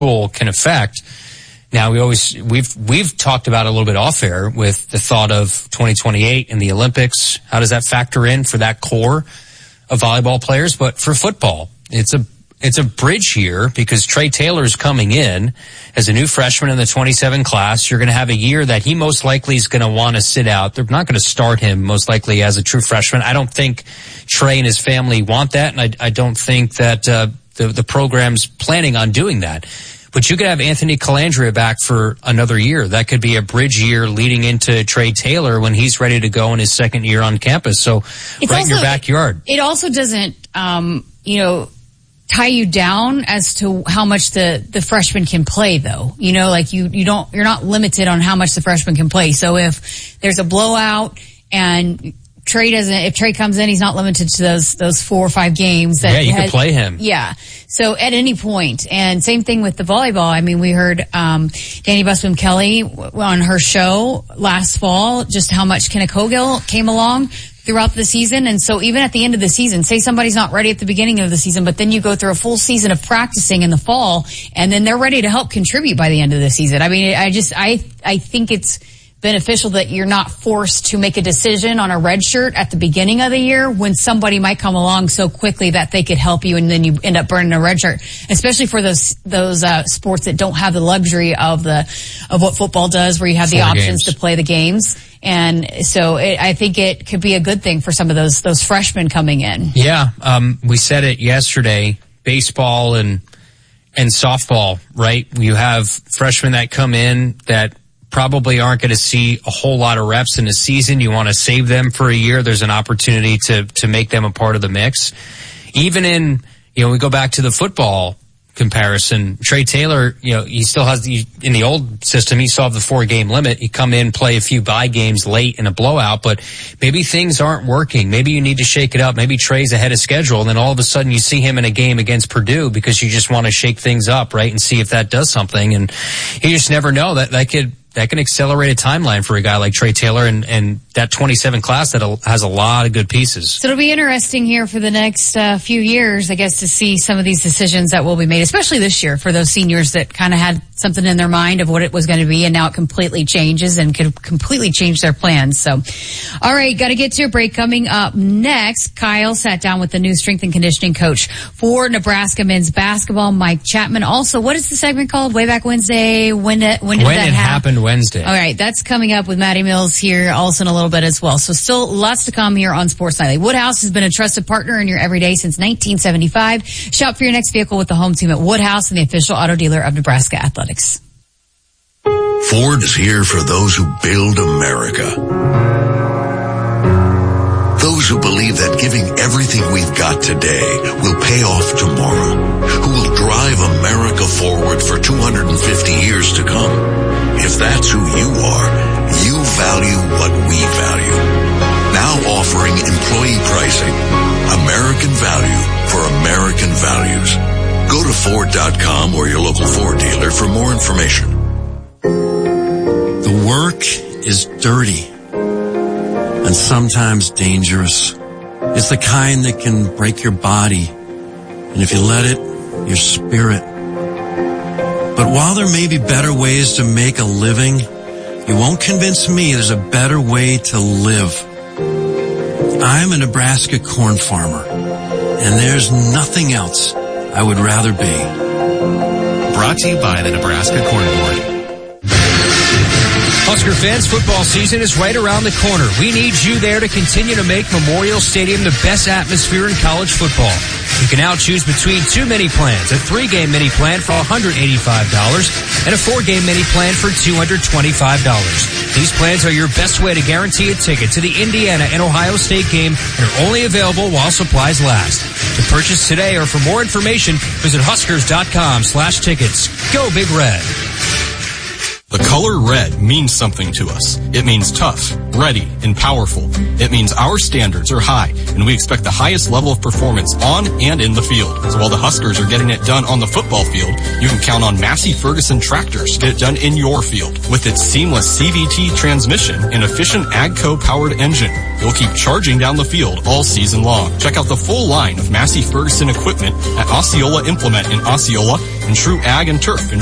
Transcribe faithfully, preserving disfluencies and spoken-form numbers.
can affect. Now, we always, we've, we've talked about it a little bit off air with the thought of twenty twenty-eight and the Olympics. How does that factor in for that core of volleyball players? But for football, it's a, it's a bridge year because Trey Taylor's coming in as a new freshman in the twenty-seven class. You're going to have a year that he most likely is going to want to sit out. They're not going to start him most likely as a true freshman. I don't think Trey and his family want that, and I, I don't think that, uh, the, the program's planning on doing that. But you could have Anthony Calandria back for another year. That could be a bridge year leading into Trey Taylor when he's ready to go in his second year on campus. So it's right also, in your backyard. It also doesn't, um, you know, tie you down as to how much the, the freshman can play, though. You know, like you, you don't, you're not limited on how much the freshman can play. So if there's a blowout and Trey doesn't, if Trey comes in, he's not limited to those, those four or five games. That yeah, you has, can play him. Yeah. So at any point, and same thing with the volleyball. I mean, we heard, um, Danny Busman Kelly on her show last fall, just how much Kenna Cogill came along throughout the season. And so even at the end of the season, say somebody's not ready at the beginning of the season, but then you go through a full season of practicing in the fall, and then they're ready to help contribute by the end of the season. I mean, I just, I, I think it's beneficial that you're not forced to make a decision on a red shirt at the beginning of the year when somebody might come along so quickly that they could help you, and then you end up burning a red shirt, especially for those those uh sports that don't have the luxury of the of what football does, where you have the Four options games. to play the games. And so it, I think it could be a good thing for some of those those freshmen coming in. Yeah, um we said it yesterday, baseball and and softball, right? You have freshmen that come in that probably aren't going to see a whole lot of reps in the season. You want to save them for a year. There's an opportunity to, to make them a part of the mix. Even in, you know, we go back to the football comparison. Trey Taylor, you know, he still has the, in the old system, he still have the four game limit. He come in, play a few bye games late in a blowout, but maybe things aren't working. Maybe you need to shake it up. Maybe Trey's ahead of schedule, and then all of a sudden you see him in a game against Purdue because you just want to shake things up, right? And see if that does something. And you just never know. That, that could, that can accelerate a timeline for a guy like Trey Taylor and, and that twenty-seven class that has a lot of good pieces. So it'll be interesting here for the next uh, few years, I guess, to see some of these decisions that will be made, especially this year for those seniors that kind of had something in their mind of what it was going to be, and now it completely changes and could completely change their plans. So, all right, got to get to a break. Coming up next, Kyle sat down with the new strength and conditioning coach for Nebraska men's basketball, Mike Chapman. Also, what is the segment called? Way Back Wednesday. When did, when did when that it happen? happened Wednesday. All right, that's coming up with Maddie Mills here also in a little bit as well. So still lots to come here on Sports Nightly. Woodhouse has been a trusted partner in your everyday since nineteen seventy-five. Shop for your next vehicle with the home team at Woodhouse and the official auto dealer of Nebraska Athletics. Ford is here for those who build America. Those who believe that giving everything we've got today will pay off tomorrow. Who will drive America forward for two hundred fifty years to come. If that's who you are, you value what we value. Now offering employee pricing. American value for American values. Go to Ford dot com or your local Ford dealer for more information. The work is dirty and sometimes dangerous. It's the kind that can break your body, and if you let it, your spirit. But while there may be better ways to make a living, you won't convince me there's a better way to live. I'm a Nebraska corn farmer, and there's nothing else I would rather be. Brought to you by the Nebraska Corn Board. Husker fans, football season is right around the corner. We need you there to continue to make Memorial Stadium the best atmosphere in college football. You can now choose between two mini plans, a three-game mini plan for one hundred eighty-five dollars and a four-game mini plan for two hundred twenty-five dollars. These plans are your best way to guarantee a ticket to the Indiana and Ohio State game and are only available while supplies last. To purchase today or for more information, visit Huskers dot com slash tickets. Go Big Red. The color red means something to us. It means tough, ready, and powerful. It means our standards are high, and we expect the highest level of performance on and in the field. So while the Huskers are getting it done on the football field, you can count on Massey Ferguson tractors to get it done in your field. With its seamless C V T transmission and efficient AGCO-powered engine, you'll keep charging down the field all season long. Check out the full line of Massey Ferguson equipment at Osceola Implement in Osceola and True Ag and Turf in